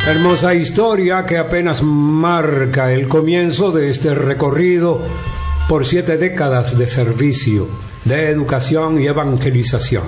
Hermosa historia que apenas marca el comienzo de este recorrido por 7 décadas de servicio, de educación y evangelización.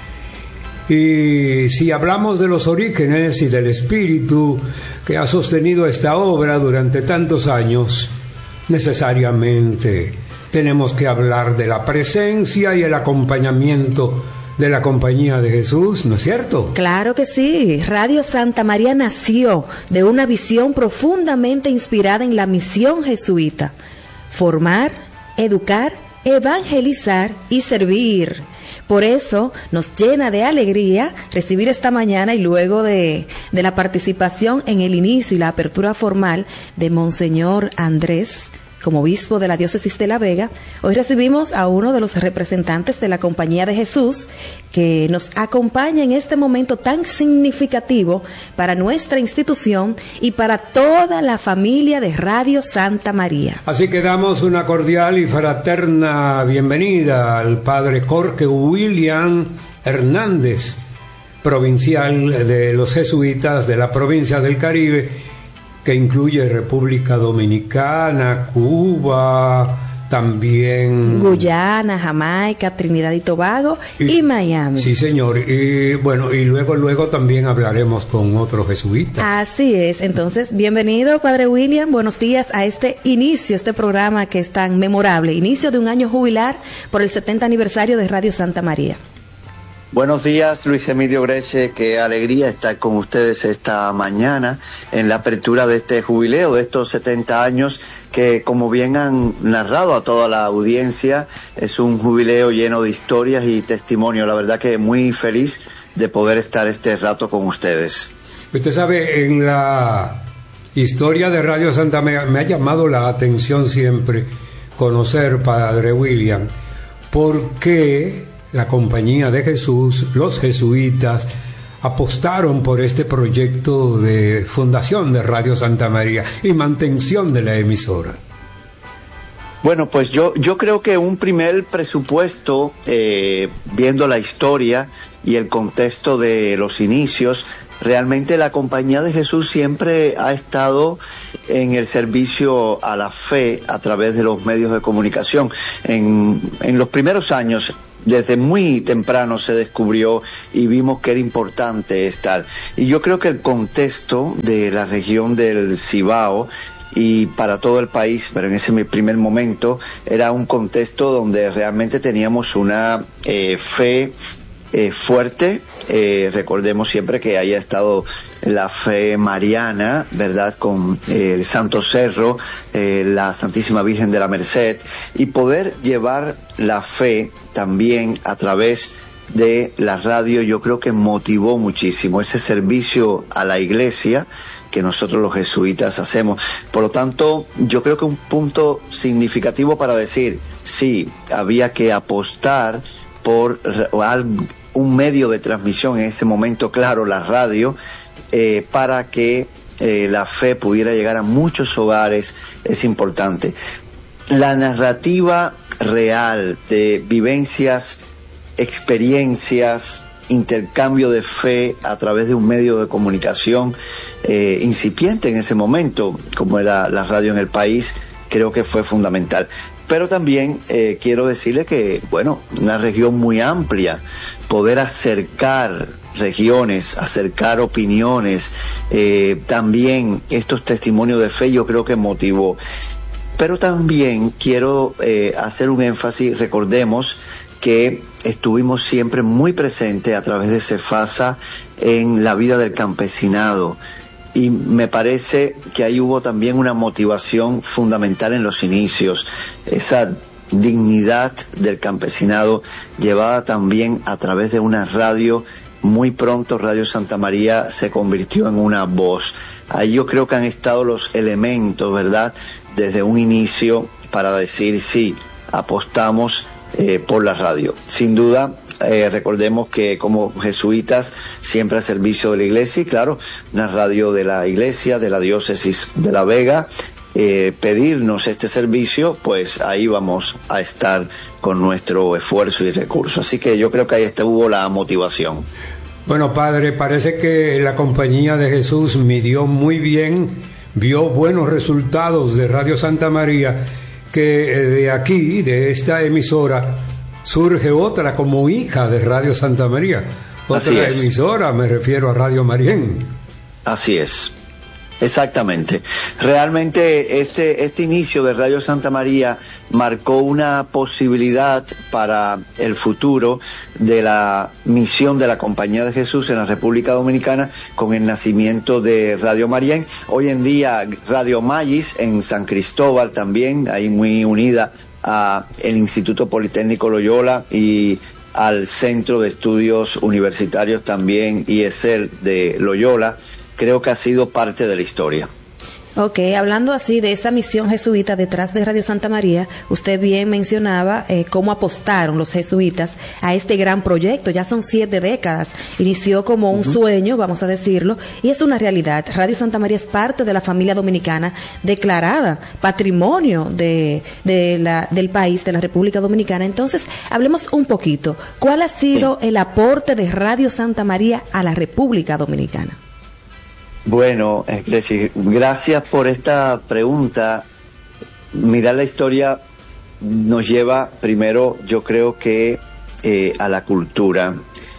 Y si hablamos de los orígenes y del espíritu que ha sostenido esta obra durante tantos años, necesariamente tenemos que hablar de la presencia y el acompañamiento de la Compañía de Jesús, ¿no es cierto? Claro que sí. Radio Santa María nació de una visión profundamente inspirada en la misión jesuita: formar, educar, evangelizar y servir. Por eso nos llena de alegría recibir esta mañana, y luego de la participación en el inicio y la apertura formal de Monseñor Andrés como obispo de la diócesis de La Vega, hoy recibimos a uno de los representantes de la Compañía de Jesús que nos acompaña en este momento tan significativo para nuestra institución y para toda la familia de Radio Santa María. Así que damos una cordial y fraterna bienvenida al padre Jorge William Hernández, provincial de los jesuitas de la provincia del Caribe, que incluye República Dominicana, Cuba, también Guyana, Jamaica, Trinidad y Tobago y Miami. Sí, señor. Y bueno, y luego también hablaremos con otros jesuitas. Así es. Entonces, bienvenido, Padre William. Buenos días a este programa que es tan memorable, inicio de un año jubilar por el 70 aniversario de Radio Santa María. Buenos días, Luis Emilio Greche, qué alegría estar con ustedes esta mañana en la apertura de este jubileo, de estos 70 años que, como bien han narrado a toda la audiencia, es un jubileo lleno de historias y testimonios. La verdad que muy feliz de poder estar este rato con ustedes. Usted sabe, en la historia de Radio Santa María me ha llamado la atención siempre conocer, Padre William, por qué la Compañía de Jesús, los jesuitas, apostaron por este proyecto de fundación de Radio Santa María y mantención de la emisora. Bueno, pues yo creo que un primer presupuesto, viendo la historia y el contexto de los inicios, realmente la Compañía de Jesús siempre ha estado en el servicio a la fe a través de los medios de comunicación. En los primeros años, desde muy temprano se descubrió y vimos que era importante estar. Y yo creo que el contexto de la región del Cibao y para todo el país, pero en ese primer momento era un contexto donde realmente teníamos una fe fuerte. Recordemos siempre que haya estado la fe mariana, ¿verdad?, con el Santo Cerro, la Santísima Virgen de la Merced, y poder llevar la fe también a través de la radio. Yo creo que motivó muchísimo ese servicio a la iglesia que nosotros los jesuitas hacemos. Por lo tanto, yo creo que un punto significativo para decir, sí, había que apostar por un medio de transmisión en ese momento, claro, la radio, para que la fe pudiera llegar a muchos hogares, es importante. La narrativa real de vivencias, experiencias, intercambio de fe a través de un medio de comunicación incipiente en ese momento, como era la radio en el país, creo que fue fundamental. Pero también quiero decirle que, bueno, una región muy amplia, poder acercar regiones, acercar opiniones, también estos testimonios de fe, yo creo que motivó. Pero también quiero hacer un énfasis. Recordemos que estuvimos siempre muy presentes a través de Cefasa en la vida del campesinado, y me parece que ahí hubo también una motivación fundamental en los inicios, esa dignidad del campesinado llevada también a través de una radio. Muy pronto Radio Santa María se convirtió en una voz. Ahí yo creo que han estado los elementos, ¿verdad?, desde un inicio para decir sí, apostamos por la radio. Sin duda, recordemos que como jesuitas siempre a servicio de la iglesia, y claro, una radio de la iglesia, de la diócesis de La Vega, pedirnos este servicio, pues ahí vamos a estar con nuestro esfuerzo y recursos. Así que yo creo que ahí hubo la motivación. Bueno, padre, parece que la Compañía de Jesús midió muy bien, vio buenos resultados de Radio Santa María, que de aquí, de esta emisora, surge otra como hija de Radio Santa María. Otra emisora, me refiero a Radio Marién. Así es. Exactamente. Realmente este inicio de Radio Santa María marcó una posibilidad para el futuro de la misión de la Compañía de Jesús en la República Dominicana con el nacimiento de Radio Marién. Hoy en día Radio Magis en San Cristóbal también, ahí muy unida a el Instituto Politécnico Loyola y al Centro de Estudios Universitarios también, IESEL de Loyola. Creo que ha sido parte de la historia. Ok, hablando así de esa misión jesuita detrás de Radio Santa María, usted bien mencionaba cómo apostaron los jesuitas a este gran proyecto. Ya son 7 décadas. Inició como un sueño, vamos a decirlo, y es una realidad. Radio Santa María es parte de la familia dominicana declarada patrimonio del país, de la República Dominicana. Entonces, hablemos un poquito. ¿Cuál ha sido el aporte de Radio Santa María a la República Dominicana? Bueno, gracias por esta pregunta. Mirar la historia nos lleva primero, yo creo que a la cultura,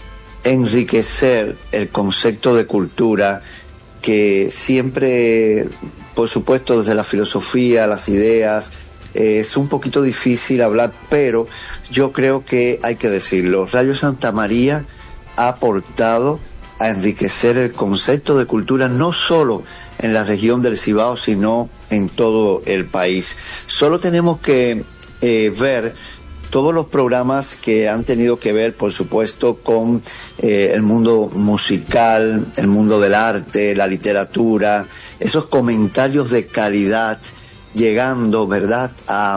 enriquecer el concepto de cultura, que siempre, por supuesto, desde la filosofía, las ideas, es un poquito difícil hablar, pero yo creo que hay que decirlo. Radio Santa María ha aportado a enriquecer el concepto de cultura no solo en la región del Cibao, sino en todo el país. Solo tenemos que ver todos los programas que han tenido que ver, por supuesto, con el mundo musical, el mundo del arte, la literatura, esos comentarios de calidad llegando, ¿verdad?,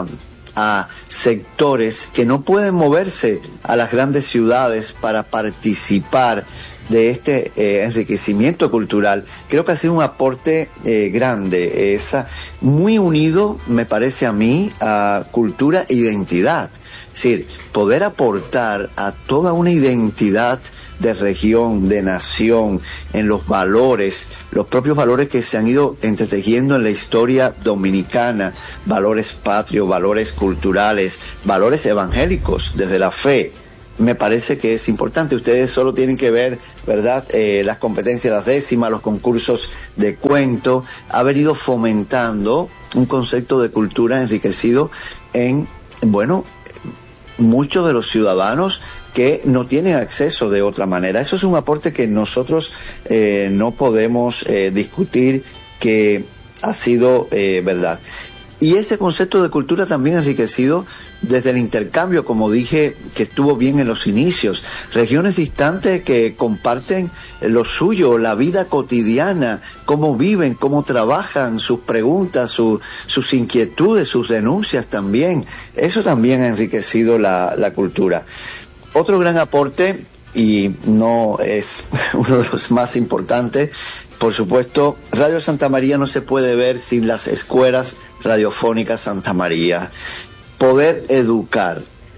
a sectores que no pueden moverse a las grandes ciudades para participar de este enriquecimiento cultural. Creo que ha sido un aporte grande, muy unido, me parece a mí, a cultura e identidad. Es decir, poder aportar a toda una identidad de región, de nación, en los valores, los propios valores que se han ido entretejiendo en la historia dominicana, valores patrios, valores culturales, valores evangélicos, desde la fe. Me parece que es importante. Ustedes solo tienen que ver, ¿verdad?, las competencias, las décimas, los concursos de cuento, haber ido fomentando un concepto de cultura enriquecido en, bueno, muchos de los ciudadanos que no tienen acceso de otra manera. Eso es un aporte que nosotros no podemos discutir, que ha sido verdad. Y ese concepto de cultura también enriquecido desde el intercambio, como dije, que estuvo bien en los inicios. Regiones distantes que comparten lo suyo, la vida cotidiana, cómo viven, cómo trabajan, sus preguntas, sus inquietudes, sus denuncias también. Eso también ha enriquecido la cultura. Otro gran aporte, y no es uno de los más importantes, por supuesto, Radio Santa María no se puede ver sin las escuelas radiofónicas Santa María. Poder educar,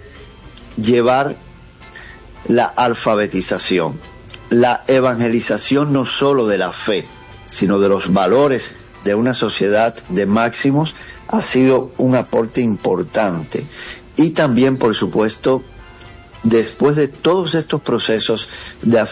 llevar la alfabetización, la evangelización no solo de la fe, sino de los valores de una sociedad de máximos, ha sido un aporte importante. Y también, por supuesto, después de todos estos procesos de